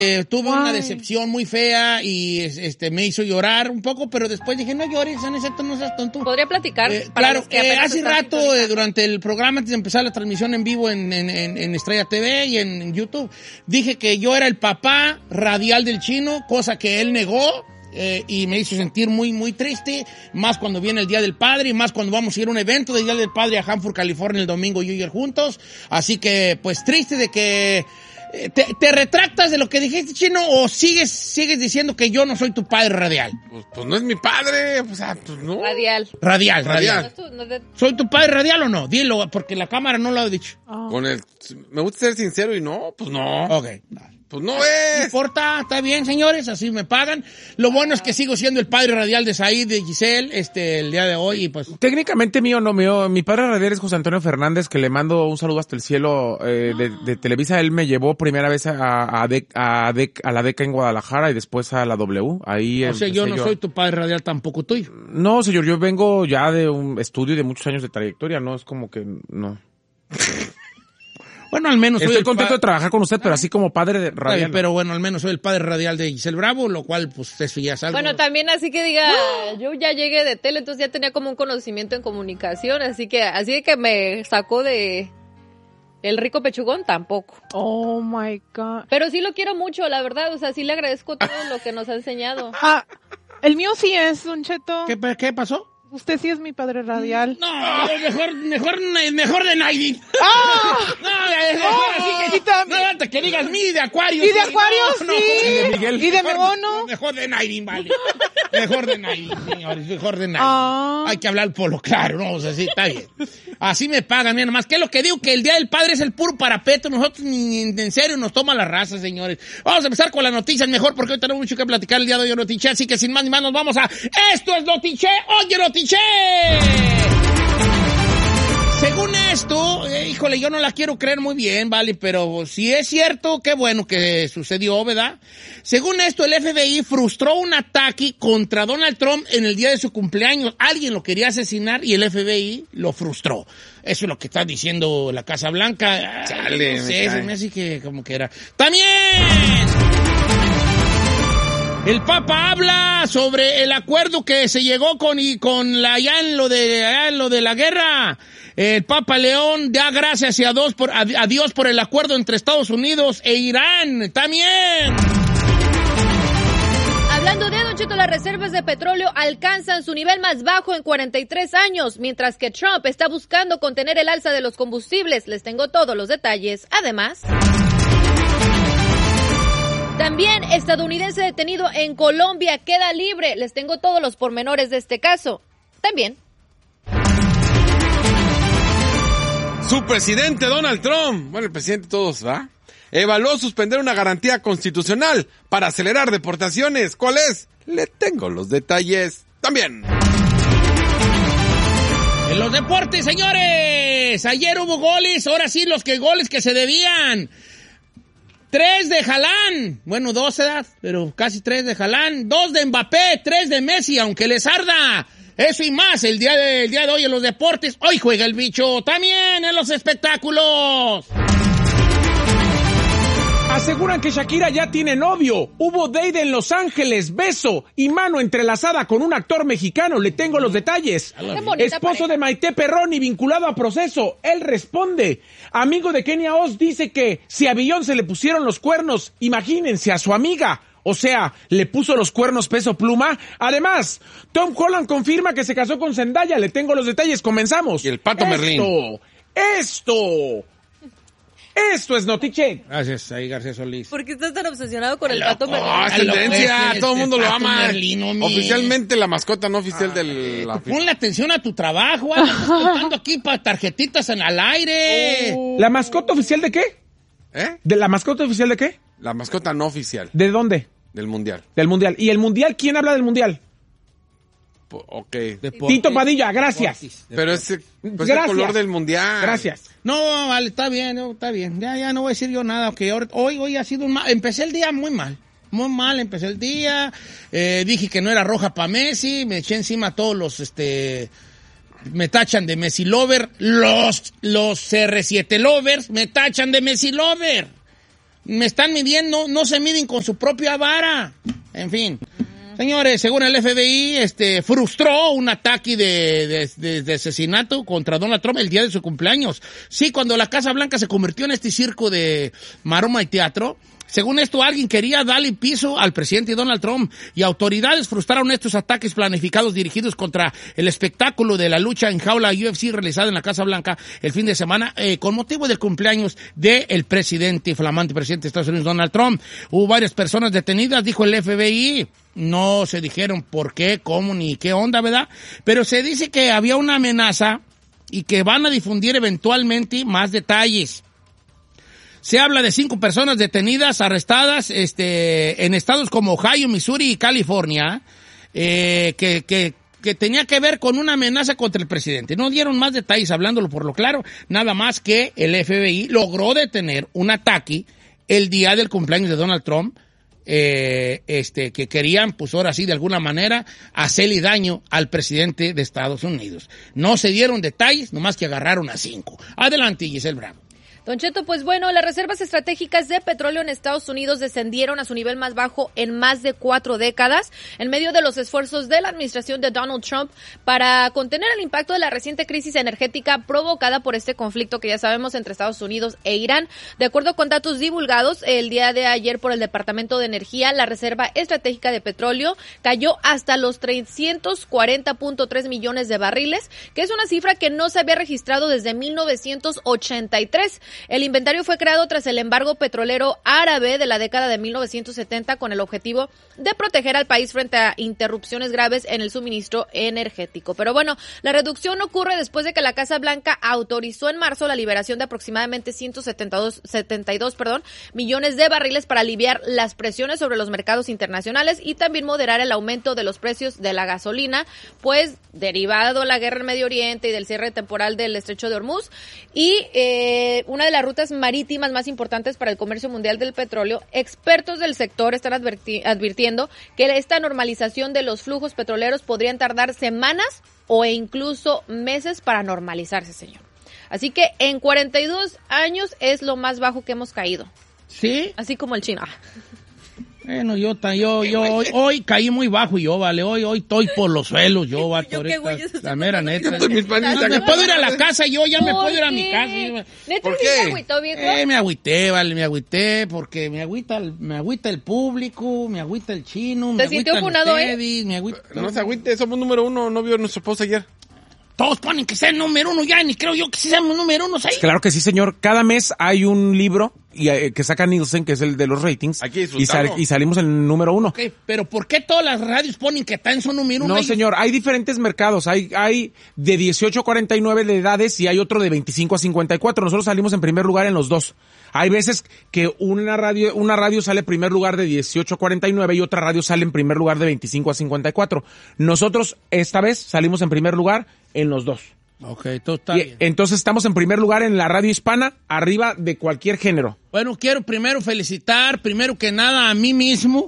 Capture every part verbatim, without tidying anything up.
Eh, tuve Why? una decepción muy fea y este me hizo llorar un poco, pero después dije, no llores, San Excepto, no seas tonto. ¿Podría platicar? Eh, para claro, los que eh, apenas hace están rato, eh, sintonizando? durante el programa, antes de empezar la transmisión en vivo en, en, en, en Estrella T V y en, en YouTube, dije que yo era el papá radial del Chino, cosa que él negó. Eh, y me hizo sentir muy, muy triste, más cuando viene el Día del Padre y más cuando vamos a ir a un evento del Día del Padre a Hanford, California, el domingo y yo y él juntos. Así que, pues, triste de que... eh, te, ¿Te retractas de lo que dijiste, Chino, o sigues sigues diciendo que yo no soy tu padre radial? Pues, pues no es mi padre, o sea, pues no. Radial. Radial, Radial. radial. No es tu- no es de- ¿Soy tu padre radial o no? Dilo, porque la cámara no lo ha dicho. Con el, me gusta ser sincero y no, pues no. Ok. Pues no No es. importa, está bien, señores, así me pagan. Lo bueno es que sigo siendo el padre radial de Said, de Giselle, este, el día de hoy, y pues... Técnicamente mío, no mío. Mi padre radial es José Antonio Fernández, que le mando un saludo hasta el cielo eh, de, de Televisa. Él me llevó primera vez a, a, de, a, de, a la DECA en Guadalajara y después a la W. Ahí O sea, yo empecé no soy tu padre radial tampoco tuyo. No, señor, yo vengo ya de un estudio de muchos años de trayectoria, no es como que no. Bueno, al menos soy Estoy el contento pa- de trabajar con usted, pero así como padre de Está bien, radial. pero bueno, al menos soy el padre radial de Giselle Bravo, lo cual, pues, eso ya es algo... Bueno, también así que diga, yo ya llegué de tele, entonces ya tenía como un conocimiento en comunicación, así que así de que me sacó de el rico pechugón tampoco. Oh my God. Pero sí lo quiero mucho, la verdad, o sea, sí le agradezco todo lo que nos ha enseñado. Ah, el mío sí es, Don Cheto. ¿Qué, qué pasó? Usted sí es mi padre radial. No, mejor, mejor, mejor de Naidi. ¡Ah! No, mejor Oh, así que... quítame. No, antes que digas mi de Acuario. ¿Y de Acuario? No, no. Sí. Y de Miguel. ¿Y de Mejor- Megono? Mejor de Naidi, vale. Mejor de Naidi, señores, mejor de Naidi. Ah. Hay que hablar por lo claro, ¿no? O sea, sí, está bien. Así me pagan, mira, nomás. ¿Qué es lo que digo? Que el Día del Padre es el puro parapeto. Nosotros ni en serio nos toma la raza, señores. Vamos a empezar con las noticias mejor, porque hoy tenemos mucho que platicar el día de hoy en Notiche. Así que sin más ni más nos vamos a... ¡Esto es Notiche! ¡Oye, Notiche! Según esto, eh, híjole, yo no la quiero creer muy bien, vale, pero si es cierto, qué bueno que sucedió, ¿verdad? Según esto, el F B I frustró un ataque contra Donald Trump en el día de su cumpleaños. Alguien lo quería asesinar y el F B I lo frustró. Eso es lo que está diciendo la Casa Blanca. Chale, no me sé, cae. se me hace que como que era. ¡También! El Papa habla sobre el acuerdo que se llegó con y con la ya en lo de allá en lo de la guerra. El Papa León da gracias a Dios por a, a Dios por el acuerdo entre Estados Unidos e Irán. También. Hablando de Don Cheto, las reservas de petróleo alcanzan su nivel más bajo en cuarenta y tres años, mientras que Trump está buscando contener el alza de los combustibles. Les tengo todos los detalles. Además, también estadounidense detenido en Colombia queda libre. Les tengo todos los pormenores de este caso. También, Su presidente Donald Trump, bueno, el presidente de todos, ¿va? Evaluó suspender una garantía constitucional para acelerar deportaciones. ¿Cuál es? Le tengo los detalles también. En los deportes, señores. Ayer hubo goles, ahora sí los que goles que se debían. Tres de Haaland, bueno, dos edad, pero casi tres de Haaland. Dos de Mbappé, tres de Messi, aunque les arda. Eso y más el día de, el día de hoy en los deportes. Hoy juega el bicho, también en los espectáculos. Aseguran que Shakira ya tiene novio. Hubo date en Los Ángeles, beso y mano entrelazada con un actor mexicano. Le tengo los detalles. Qué bonita Esposo pareja. de Maite Perroni vinculado a proceso. Él responde. Amigo de Kenia Oz dice que si a Beyoncé le pusieron los cuernos, imagínense a su amiga. O sea, le puso los cuernos Peso Pluma. Además, Tom Holland confirma que se casó con Zendaya. Le tengo los detalles. Comenzamos. Y el Pato esto, Merlín. Esto. Esto es Notiche. Gracias, ahí García Solís. ¿por qué estás tan obsesionado con el Loco. pato Merlín? Ah, es Ay, lo tendencia, ves, todo el este mundo lo Pato ama. Merlín, hombre. Oficialmente la mascota no oficial del... La... Ponle atención a tu trabajo, andas contando aquí para tarjetitas en al aire. ¿La mascota oficial de qué? ¿Eh? ¿De la mascota oficial de qué? La mascota no oficial ¿De dónde? del mundial. Del Mundial. ¿Y el Mundial? ¿Quién habla del Mundial? Po- Ok. Deportes. Tito Padilla, gracias. Deportes. Pero ese pues el Gracias. color del mundial. Gracias. No, vale, está bien, no, está bien. Ya, ya no voy a decir yo nada, que hoy, hoy ha sido un mal. Empecé el día muy mal. Muy mal, empecé el día. Eh, dije que no era roja para Messi. Me eché encima a todos los, este... Me tachan de Messi Lover. Los, los C R siete Lovers me tachan de Messi Lover. me están midiendo, no se miden con su propia vara. En fin. Señores, según el F B I, este, frustró un ataque de, de, de, de asesinato contra Donald Trump el día de su cumpleaños. Sí, cuando la Casa Blanca se convirtió en este circo de maroma y teatro, según esto, alguien quería darle piso al presidente Donald Trump y autoridades frustraron estos ataques planificados dirigidos contra el espectáculo de la lucha en jaula U F C realizada en la Casa Blanca el fin de semana eh, con motivo del cumpleaños del presidente, flamante presidente de Estados Unidos, Donald Trump. Hubo varias personas detenidas, dijo el F B I. No se dijeron por qué, cómo, ni qué onda, ¿verdad? Pero se dice que había una amenaza y que van a difundir eventualmente más detalles. Se habla de cinco personas detenidas, arrestadas, este, en estados como Ohio, Missouri y California, eh, que, que, que tenía que ver con una amenaza contra el presidente. No dieron más detalles hablándolo por lo claro, nada más que el F B I logró detener un ataque el día del cumpleaños de Donald Trump, eh, este, que querían, pues ahora sí, de alguna manera, hacerle daño al presidente de Estados Unidos. No se dieron detalles, nomás que agarraron a cinco. Adelante, Giselle Bravo. Don Cheto, pues bueno, las reservas estratégicas de petróleo en Estados Unidos descendieron a su nivel más bajo en más de cuatro décadas, en medio de los esfuerzos de la administración de Donald Trump para contener el impacto de la reciente crisis energética provocada por este conflicto que ya sabemos entre Estados Unidos e Irán. De acuerdo con datos divulgados el día de ayer por el Departamento de Energía, la reserva estratégica de petróleo cayó hasta los trescientos cuarenta punto tres millones de barriles, que es una cifra que no se había registrado desde mil novecientos ochenta y tres. El inventario fue creado tras el embargo petrolero árabe de la década de mil novecientos setenta con el objetivo de proteger al país frente a interrupciones graves en el suministro energético. Pero bueno, la reducción ocurre después de que la Casa Blanca autorizó en marzo la liberación de aproximadamente ciento setenta y dos perdón, millones de barriles para aliviar las presiones sobre los mercados internacionales y también moderar el aumento de los precios de la gasolina, pues derivado de la guerra en Medio Oriente y del cierre temporal del Estrecho de Hormuz y eh, una de las rutas marítimas más importantes para el comercio mundial del petróleo, expertos del sector están adverti- advirtiendo que esta normalización de los flujos petroleros podrían tardar semanas o incluso meses para normalizarse, señor. Así que en cuarenta y dos años es lo más bajo que hemos caído. ¿Sí? Así como el chino. Bueno, yo, yo, yo hoy, hoy caí muy bajo y yo, vale, hoy, hoy estoy por los suelos, yo, vato, ahorita, la mera neta. Yo mis panitas. Me puedo ir a la casa, yo ya me ¿Por puedo ir a qué? mi casa. ¿Neta ¿Por sí qué? se agüitó, viejo? Eh, me agüité, vale, me agüité, porque me agüita, el- me agüita el público, me agüita el chino, me ¿Te sintió agüitan funado, eh? ustedes, me agüita... No se agüite, somos número uno, no vio nuestra esposa ayer. Todos ponen que sea el número uno ya, ni creo yo que seamos número uno ahí. Claro que sí, señor. Cada mes hay un libro y, eh, que saca Nielsen, que es el de los ratings. Hay que y, sal- disfrutarlo. y salimos en el número uno. Ok, pero ¿por qué todas las radios ponen que están en su número uno? No, ellos? señor, hay diferentes mercados. Hay, hay de dieciocho a cuarenta y nueve de edades y hay otro de veinticinco a cincuenta y cuatro. Nosotros salimos en primer lugar en los dos. Hay veces que una radio, una radio sale en primer lugar de dieciocho a cuarenta y nueve y otra radio sale en primer lugar de veinticinco a cincuenta y cuatro. Nosotros, esta vez, salimos en primer lugar en los dos. Ok, todo está Y bien. entonces estamos en primer lugar en la radio hispana, arriba de cualquier género. Bueno, quiero primero felicitar, primero que nada, a mí mismo.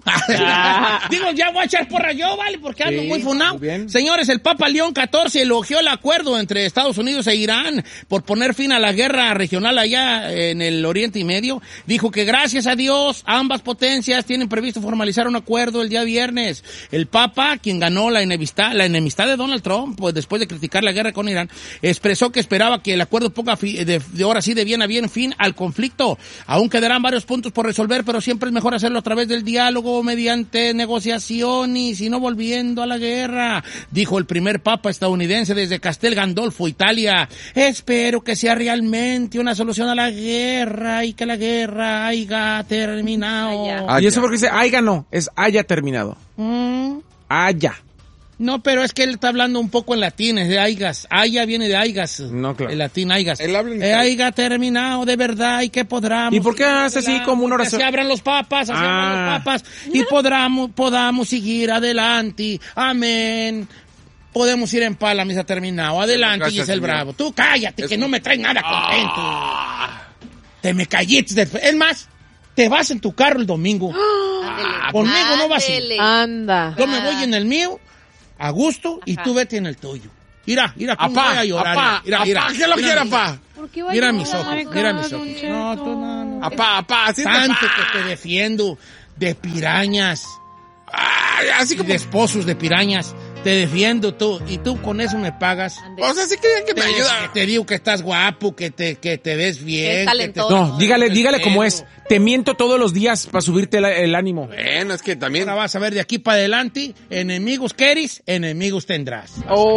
Digo, ya voy a echar porra yo, ¿vale? Porque ando Sí, muy funado. muy bien. Señores, el Papa León catorce elogió el acuerdo entre Estados Unidos e Irán por poner fin a la guerra regional allá en el Oriente y Medio. Dijo que gracias a Dios, ambas potencias tienen previsto formalizar un acuerdo el día viernes. El Papa, quien ganó la enemistad, la enemistad de Donald Trump, pues después de criticar la guerra con Irán, expresó que esperaba que el acuerdo ponga fi- de, de ahora sí de bien a bien fin al conflicto. Aún quedarán varios puntos por resolver, pero siempre es mejor hacerlo a través del diálogo, mediante negociaciones y no volviendo a la guerra, dijo el primer papa estadounidense desde Castel Gandolfo, Italia. Espero que sea realmente una solución a la guerra y que la guerra haya terminado. Haya. Ah, y eso ya. porque dice, haya no, es haya terminado. Mm. Haya. No, pero es que él está hablando un poco en latín, es de aigas. Haya viene de aigas. No, claro. El latín aigas. Él habla en Eh, italiano. haya terminado de verdad y que podamos. ¿Y por qué hace así como una Que oración? se abran los papas, se abran Ah. los papas y podamos, podamos seguir adelante. Amén. Podemos ir en paz, la misa terminado. Adelante, Gracias, Giselle señor. Bravo. Tú cállate, Es- que no me traes nada contento. Ah. Te me callites. del- Es más, te vas en tu carro el domingo. Ándele. Conmigo no vas a ir. Ándele. Anda. Yo me voy en el mío, a gusto, y tú vete en el tuyo. Mira, mira cómo voy Apá, a llorar. apá, mira, mira, apá, ¿qué lo mira, quiere, mira. apá? ¿Por qué va a Mira llorar? mis ojos, Oh my mira God, mis ojos. Don Cheto. No, tú no, no. Apá, apá, así es, Tanto apá. que te defiendo de pirañas. Ay, así Y como... de esposos de pirañas. Te defiendo tú. Y tú con eso me pagas. O sea, sí creían que Te, me que ayuda. te digo que estás guapo, que te, que te ves bien. Es que te- talentoso. No, dígale, dígale Respeto. cómo es. Te miento todos los días para subirte el, el ánimo. Bueno, es que también... Ahora vas a ver de aquí para adelante, enemigos queris, enemigos tendrás.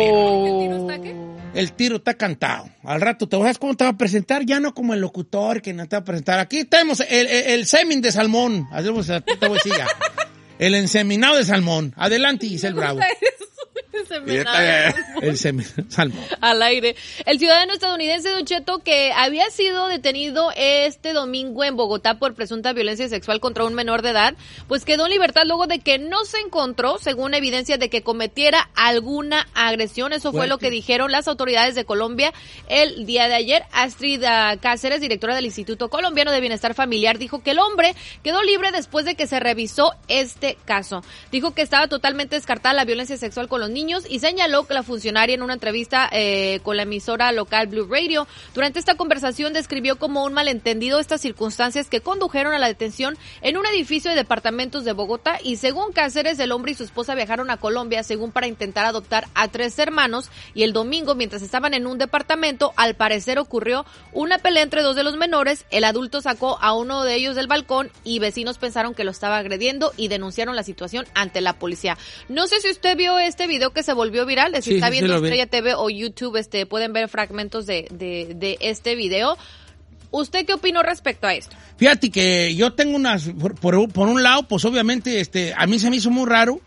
Oh. El tiro está cantado. Al rato te vas, ¿cómo te va a presentar? Ya no como el locutor que no te va a presentar. Aquí tenemos el, el, el semen de salmón. Hacemos, te voy a decir ya. El enseminado de salmón. Adelante, Giselle Bravo. Se Y me esta- nada. El semen salmón. Al aire. El ciudadano estadounidense Don Cheto, que había sido detenido este domingo en Bogotá por presunta violencia sexual contra un menor de edad, pues quedó en libertad luego de que no se encontró, según evidencia, de que cometiera alguna agresión. Eso fue Fuerte. lo que dijeron las autoridades de Colombia el día de ayer. Astrid ah, Cáceres, directora del Instituto Colombiano de Bienestar Familiar, dijo que el hombre quedó libre después de que se revisó este caso. Dijo que estaba totalmente descartada la violencia sexual con los niños y señaló que la funcionaria en una entrevista eh, con la emisora local Blue Radio, durante esta conversación describió como un malentendido estas circunstancias que condujeron a la detención en un edificio de departamentos de Bogotá, y según Cáceres, el hombre y su esposa viajaron a Colombia según para intentar adoptar a tres hermanos, y el domingo, mientras estaban en un departamento, al parecer ocurrió una pelea entre dos de los menores. El adulto sacó a uno de ellos del balcón y vecinos pensaron que lo estaba agrediendo y denunciaron la situación ante la policía. No sé si usted vio este video que se volvió viral, si Sí, está sí, sí viendo lo vi. Estrella T V o YouTube, este pueden ver fragmentos de, de, de este video. ¿Usted qué opinó respecto a esto? Fíjate que yo tengo unas, por, por, por un lado, pues obviamente, este, a mí se me hizo muy raro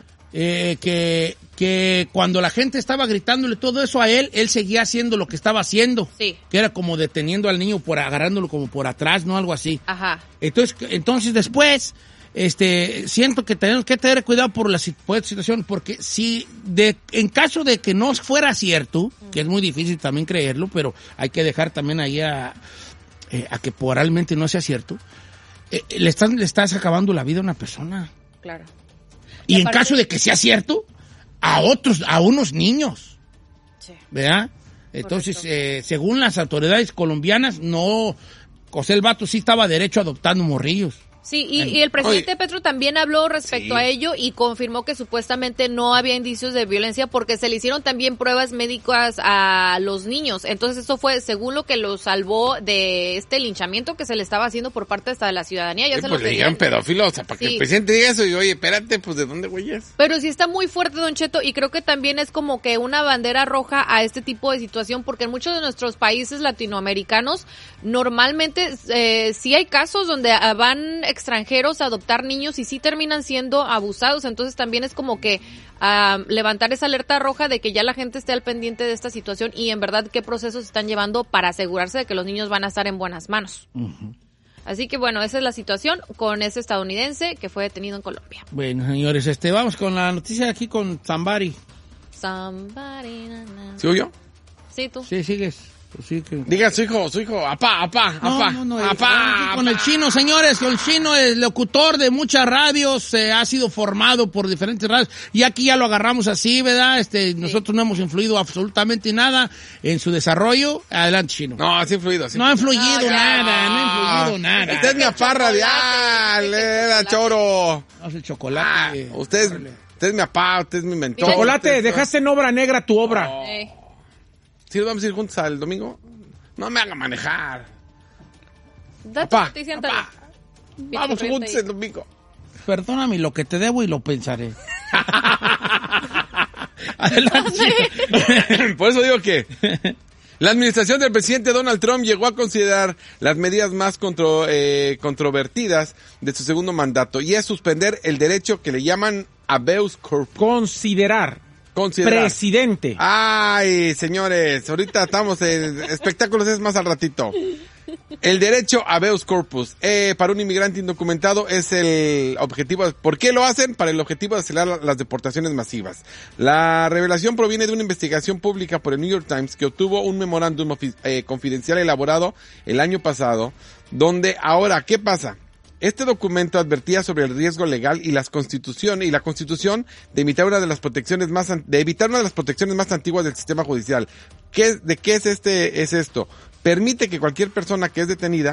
eh, que, que cuando la gente estaba gritándole todo eso a él, él seguía haciendo lo que estaba haciendo. Sí. Que era como deteniendo al niño, por agarrándolo como por atrás, ¿no? Algo así. Ajá. Entonces, entonces después, este, siento que tenemos que tener cuidado por la si- por esta situación, porque si de, en caso de que no fuera cierto, que es muy difícil también creerlo, pero hay que dejar también ahí a, eh, a que probablemente no sea cierto, eh, le estás, le estás acabando la vida a una persona. Claro. Y, Y en aparte- caso de que sea cierto, a otros, a unos niños, Sí. ¿verdad? Entonces, Correcto. eh, según las autoridades colombianas, no, José el Vato sí estaba derecho adoptando morrillos. Sí, y, y el presidente Oye. Petro también habló respecto Sí. a ello y confirmó que supuestamente no había indicios de violencia porque se le hicieron también pruebas médicas a los niños. Entonces eso fue según lo que lo salvó de este linchamiento que se le estaba haciendo por parte hasta de la ciudadanía. Ya Eh, se pues lo le dijeron pedían. pedófilo, o sea, para que Sí. el presidente diga eso y oye, espérate, pues ¿de dónde güey es? Pero sí está muy fuerte, Don Cheto, y creo que también es como que una bandera roja a este tipo de situación, porque en muchos de nuestros países latinoamericanos normalmente eh, sí hay casos donde ah, van extranjeros a adoptar niños y sí terminan siendo abusados. Entonces también es como que ah, levantar esa alerta roja de que ya la gente esté al pendiente de esta situación y en verdad qué procesos están llevando para asegurarse de que los niños van a estar en buenas manos. Así que bueno, esa es la situación con ese estadounidense que fue detenido en Colombia. Bueno, señores, este, vamos con la noticia aquí con Zambari. Somebody, na, na. ¿Sigo yo? Sí, tú. Sí, sigues. Pues sí que... Diga su hijo, su hijo, apá, apá, No, apá, no, no, eh, apá, aquí con el apá. chino, señores, con el chino, el locutor de muchas radios, eh, ha sido formado por diferentes radios, y aquí ya lo agarramos así, ¿verdad? Este, nosotros no hemos influido absolutamente nada en su desarrollo. Adelante, chino. No, así influido, así. No ha influido No, ya. nada, no ha influido nada. Usted es mi apá radial, Chocolate, era choro. No, es el Ah, chocolate. usted, es- Órale. usted es mi apá, usted es mi mentor. Chocolate, usted es- dejaste en obra negra tu obra. Eh, ¿Sí nos vamos a ir juntos al domingo? No me haga manejar. da tu Apá, noticia, apá. ándale. Vamos Bien, juntos ahí. el domingo. Perdóname lo que te debo y lo pensaré. Adelante, chino. Por eso digo que la administración del presidente Donald Trump llegó a considerar las medidas más contro- eh, controvertidas de su segundo mandato, y es suspender el derecho que le llaman habeas corpus. Considerar. Considerar. Presidente. Ay, señores, ahorita estamos en espectáculos, es más al ratito. El derecho a habeas corpus eh, para un inmigrante indocumentado es el objetivo. ¿Por qué lo hacen? Para el objetivo de acelerar las deportaciones masivas. La revelación proviene de una investigación pública por el New York Times que obtuvo un memorándum ofi- eh, confidencial elaborado el año pasado, donde ahora, ¿qué pasa? Este documento advertía sobre el riesgo legal y las constitución y la Constitución de evitar una de las protecciones más an- de evitar una de las protecciones más antiguas del sistema judicial. ¿Qué, ¿De qué es este es esto? Permite que cualquier persona que es detenida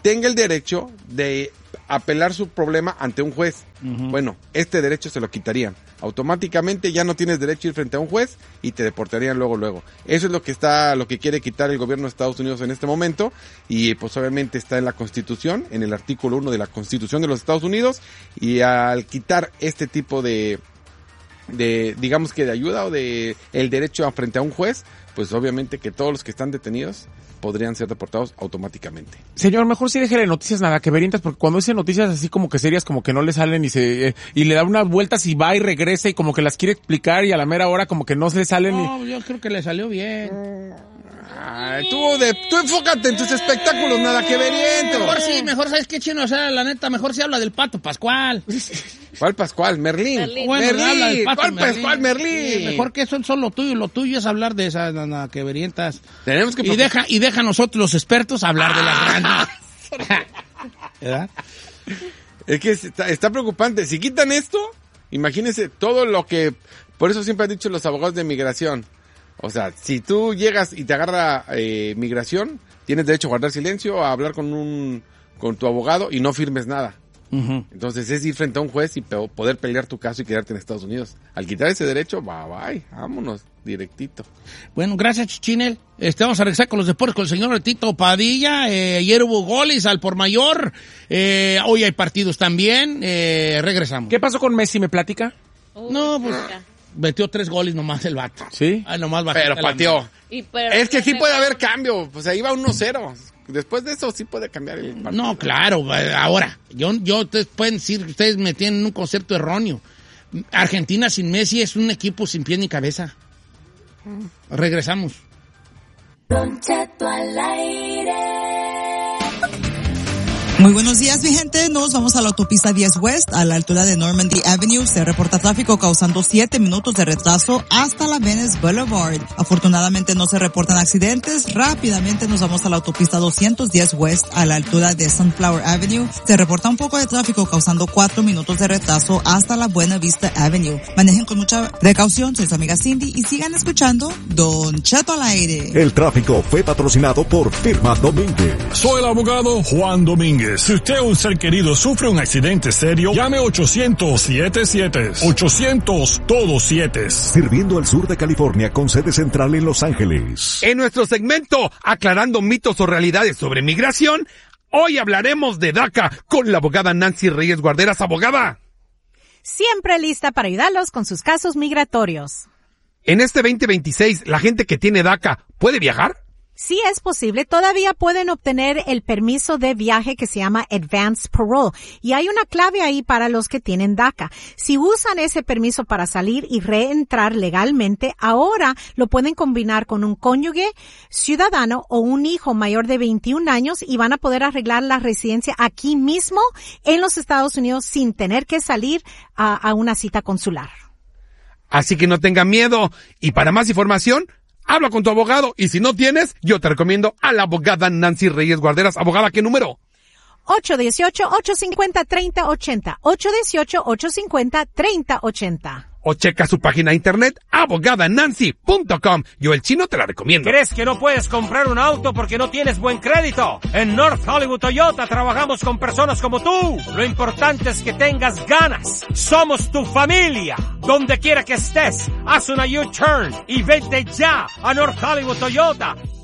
tenga el derecho de apelar su problema ante un juez. Uh-huh. Bueno, este derecho se lo quitarían. Automáticamente ya no tienes derecho a ir frente a un juez y te deportarían luego, luego. Eso es lo que está, lo que quiere quitar el gobierno de Estados Unidos en este momento, y pues obviamente está en la Constitución, en el artículo uno de la Constitución de los Estados Unidos, y al quitar este tipo de, de, digamos que de ayuda o de el derecho a frente a un juez, pues obviamente que todos los que están detenidos podrían ser deportados automáticamente. Señor, mejor sí déjele noticias nada que verientas, porque cuando dice noticias así como que serias, como que no le salen y se eh, y le da unas vueltas y va y regresa y como que las quiere explicar y a la mera hora como que no se le salen. No, y... yo creo que le salió bien. Ay, tú, de, tú enfócate en tus espectáculos, nada que veriento. Mejor sí, mejor, ¿sabes qué, Chino? O sea, la neta, mejor se habla del Pato Pascual. ¿Cuál Pascual? Merlín. Merlín. Bueno, Merlín. habla del Pato ¿Cuál Merlín? Pascual? Merlín. Sí, mejor que eso es solo tuyo, lo tuyo es hablar de esas nada que verientas. Tenemos que... Y deja, y deja a nosotros los expertos hablar de las grandes. ¿Verdad? Es que está, está preocupante. Si quitan esto, imagínense todo lo que... Por eso siempre han dicho los abogados de migración. O sea, si tú llegas y te agarra eh, migración, tienes derecho a guardar silencio, a hablar con un con tu abogado y no firmes nada. Uh-huh. Entonces es ir frente a un juez y pe- poder pelear tu caso y quedarte en Estados Unidos. Al quitar ese derecho, bye bye, vámonos, directito. Bueno, gracias, Chichinel. Este, vamos a regresar con los deportes con el señor Tito Padilla. Eh, ayer hubo goles al por mayor. Eh, hoy hay partidos también. Eh, regresamos. ¿Qué pasó con Messi? ¿Me platica? Uh, No, pues... Metió tres goles nomás el vato. ¿Sí? Ay, nomás Pero pateó. Y pero, Es que sí puede haber cambio. Pues ahí va uno cero. Después de eso sí puede cambiar el partido. No, claro. Ahora, yo, yo, ustedes pueden decir que ustedes me tienen un concepto erróneo. Argentina sin Messi es un equipo sin pie ni cabeza. Regresamos. Don Cheto al aire. Muy buenos días, mi gente. Nos vamos a la autopista diez West, a la altura de Normandy Avenue. Se reporta tráfico causando siete minutos de retraso hasta la Venice Boulevard. Afortunadamente no se reportan accidentes. Rápidamente nos vamos a la autopista doscientos diez West, a la altura de Sunflower Avenue. Se reporta un poco de tráfico causando cuatro minutos de retraso hasta la Buena Vista Avenue. Manejen con mucha precaución. Soy su amiga Cindy y sigan escuchando Don Cheto al aire. El tráfico fue patrocinado por Firma Domínguez. Soy el abogado Juan Domínguez. Si usted o un ser querido sufre un accidente serio, llame ochocientos siete siete. ochocientos todo siete. Sirviendo al sur de California con sede central en Los Ángeles. En nuestro segmento Aclarando mitos o realidades sobre migración, hoy hablaremos de DACA con la abogada Nancy Reyes Guarderas. Abogada, siempre lista para ayudarlos con sus casos migratorios. En este veinte veintiséis, ¿la gente que tiene DACA puede viajar? Sí es posible, todavía pueden obtener el permiso de viaje que se llama Advance Parole. Y hay una clave ahí para los que tienen DACA. Si usan ese permiso para salir y reentrar legalmente, ahora lo pueden combinar con un cónyuge ciudadano o un hijo mayor de veintiún años y van a poder arreglar la residencia aquí mismo en los Estados Unidos sin tener que salir a, a una cita consular. Así que no tengan miedo. Y para más información, habla con tu abogado, y si no tienes, yo te recomiendo a la abogada Nancy Reyes Guarderas. Abogada, ¿qué número? ocho uno ocho, ocho cinco cero, tres cero ocho cero. ocho uno ocho, ocho cinco cero, tres cero ocho cero. O checa su página de internet, abogada nancy punto com. Yo el chino te la recomiendo. ¿Crees que no puedes comprar un auto porque no tienes buen crédito? En North Hollywood Toyota trabajamos con personas como tú. Lo importante es que tengas ganas. Somos tu familia. Donde quiera que estés, haz una U-turn y vete ya a North Hollywood Toyota.